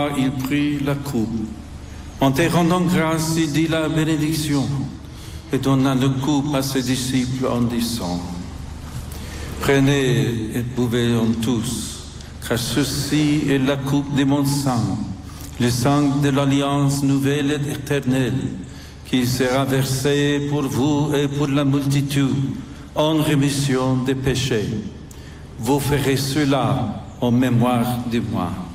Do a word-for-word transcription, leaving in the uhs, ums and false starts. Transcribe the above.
Il prit la coupe. En te rendant grâce, il dit la bénédiction et donna le coupe à ses disciples en disant: Prenez et buvez-en tous, car ceci est la coupe de mon sang, le sang de l'alliance nouvelle et éternelle, qui sera versé pour vous et pour la multitude en rémission des péchés. Vous ferez cela en mémoire de moi.